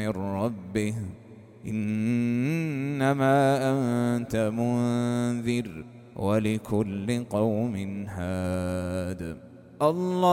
من ربه إنما أنت منذر ولكل قوم هاد. الله